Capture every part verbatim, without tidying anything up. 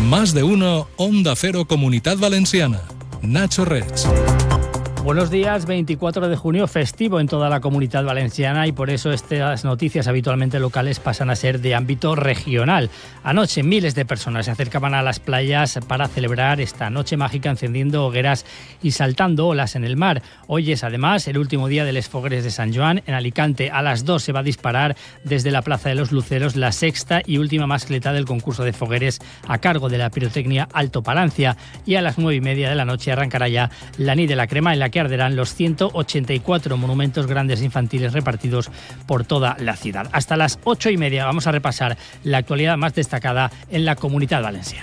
Más de uno, Onda Cero Comunidad Valenciana. Nacho Reig. Buenos días, veinticuatro de junio, festivo en toda la Comunidad Valenciana y por eso estas noticias habitualmente locales pasan a ser de ámbito regional. Anoche miles de personas se acercaban a las playas para celebrar esta noche mágica encendiendo hogueras y saltando olas en el mar. Hoy es además el último día de los Fogueres de Sant Joan. En Alicante a las dos se va a disparar desde la Plaza de los Luceros la sexta y última mascleta del concurso de fogueres a cargo de la pirotecnia Alto Palancia, y a las nueve y media de la noche arrancará ya la Nit de la Crema, en la que arderán los ciento ochenta y cuatro monumentos grandes infantiles repartidos por toda la ciudad. Hasta las ocho y media vamos a repasar la actualidad más destacada en la Comunidad Valenciana.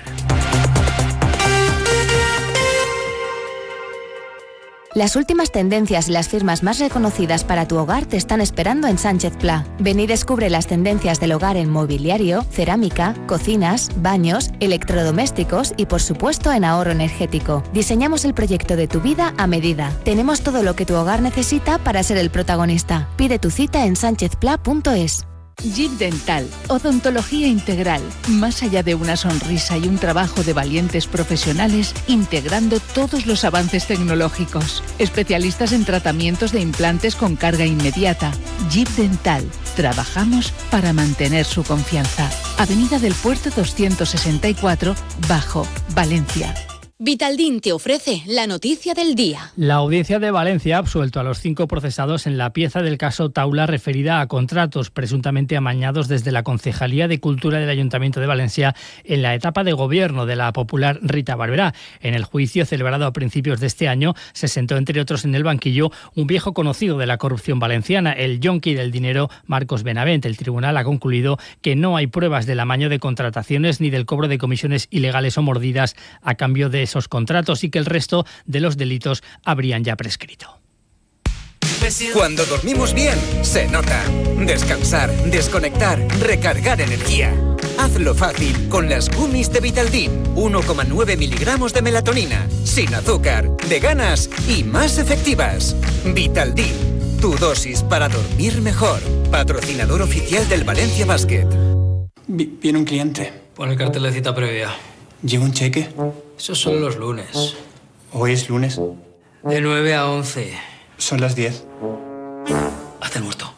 Las últimas tendencias y las firmas más reconocidas para tu hogar te están esperando en Sánchez Pla. Ven y descubre las tendencias del hogar en mobiliario, cerámica, cocinas, baños, electrodomésticos y por supuesto en ahorro energético. Diseñamos el proyecto de tu vida a medida. Tenemos todo lo que tu hogar necesita para ser el protagonista. Pide tu cita en sánchez pla punto es. Jeep Dental, odontología integral, más allá de una sonrisa y un trabajo de valientes profesionales, integrando todos los avances tecnológicos. Especialistas en tratamientos de implantes con carga inmediata. Jeep Dental, trabajamos para mantener su confianza. Avenida del Puerto doscientos sesenta y cuatro, Bajo, Valencia. Vitaldin te ofrece la noticia del día. La Audiencia de Valencia ha absuelto a los cinco procesados en la pieza del caso Taula referida a contratos presuntamente amañados desde la Concejalía de Cultura del Ayuntamiento de Valencia en la etapa de gobierno de la popular Rita Barberá. En el juicio celebrado a principios de este año se sentó entre otros en el banquillo un viejo conocido de la corrupción valenciana, el yonki del dinero Marcos Benavent. El tribunal ha concluido que no hay pruebas del amaño de contrataciones ni del cobro de comisiones ilegales o mordidas a cambio de esos contratos y que el resto de los delitos habrían ya prescrito. Cuando dormimos bien, se nota. Descansar, desconectar, recargar energía. Hazlo fácil con las gummies de Vitaldin. uno coma nueve miligramos de melatonina, sin azúcar, veganas y más efectivas. Vitaldin, tu dosis para dormir mejor. Patrocinador oficial del Valencia Basket. Viene un cliente. Pon el cartel de cita previa. ¿Lleva un cheque? Eso son los lunes. ¿Hoy es lunes? De nueve a once. Son las diez. Haz el muerto.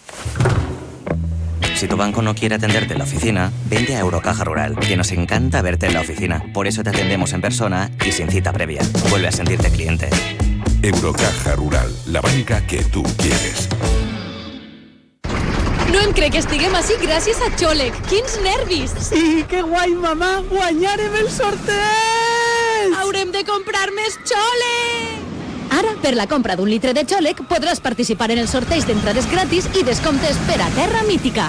Si tu banco no quiere atenderte en la oficina, vente a Eurocaja Rural, que nos encanta verte en la oficina. Por eso te atendemos en persona y sin cita previa. Vuelve a sentirte cliente. Eurocaja Rural, la banca que tú quieres. No em crec que estiguem així gràcies a Xolec. Quins nervis! Sí, que guai, mamà! Guanyarem el sorteig! Haurem de comprar més Xolec! Ara, per la compra d'un litre de Xolec, podràs participar en el sorteig d'entrades gratis i descomptes per a Terra Mítica.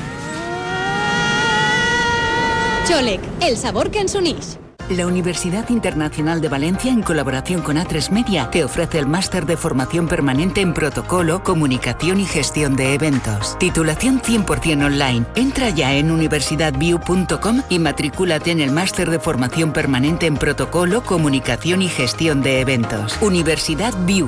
Xolec, el sabor que ens unix. La Universidad Internacional de Valencia, en colaboración con A tres Media, te ofrece el máster de formación permanente en protocolo, comunicación y gestión de eventos. Titulación cien por ciento online. Entra ya en universidad view punto com y matricúlate en el máster de formación permanente en protocolo, comunicación y gestión de eventos. Universidad View.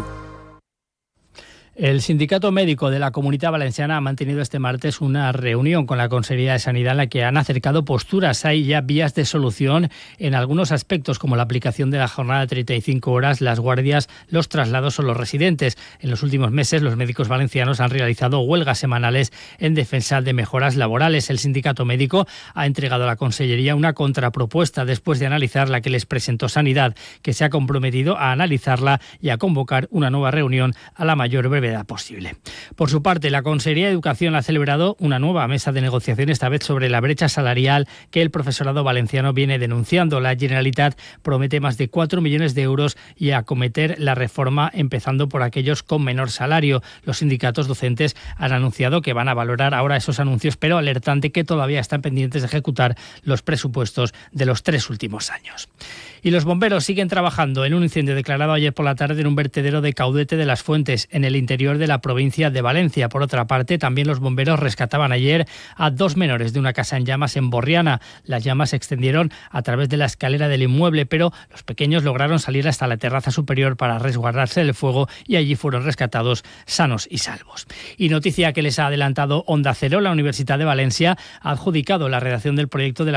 El Sindicato Médico de la Comunidad Valenciana ha mantenido este martes una reunión con la Consellería de Sanidad en la que han acercado posturas. Hay ya vías de solución en algunos aspectos, como la aplicación de la jornada de treinta y cinco horas, las guardias, los traslados o los residentes. En los últimos meses, los médicos valencianos han realizado huelgas semanales en defensa de mejoras laborales. El Sindicato Médico ha entregado a la Consellería una contrapropuesta después de analizar la que les presentó Sanidad, que se ha comprometido a analizarla y a convocar una nueva reunión a la mayor brevedad posible. Por su parte, la Consellería de Educación ha celebrado una nueva mesa de negociación, esta vez sobre la brecha salarial que el profesorado valenciano viene denunciando. La Generalitat promete más de cuatro millones de euros y acometer la reforma empezando por aquellos con menor salario. Los sindicatos docentes han anunciado que van a valorar ahora esos anuncios, pero alertan de que todavía están pendientes de ejecutar los presupuestos de los tres últimos años. Y los bomberos siguen trabajando en un incendio declarado ayer por la tarde en un vertedero de Caudete de las Fuentes, en el interior de la provincia de Valencia. Por otra parte, también los bomberos rescataban ayer a dos menores de una casa en llamas en Borriana. Las llamas se extendieron a través de la escalera del inmueble, pero los pequeños lograron salir hasta la terraza superior para resguardarse del fuego y allí fueron rescatados sanos y salvos. Y noticia que les ha adelantado Onda Cero, la Universidad de Valencia ha adjudicado la redacción del proyecto de la